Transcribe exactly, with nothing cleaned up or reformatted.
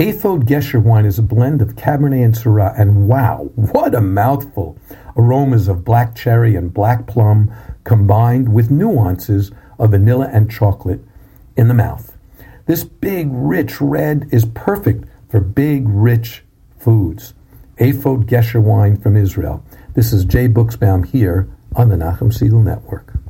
Ephod Gesher wine is a blend of Cabernet and Syrah, and wow, what a mouthful! Aromas of black cherry and black plum combined with nuances of vanilla and chocolate in the mouth. This big, rich red is perfect for big, rich foods. Ephod Gesher wine from Israel. This is Jay Buchsbaum here on the Nachum Segal Network.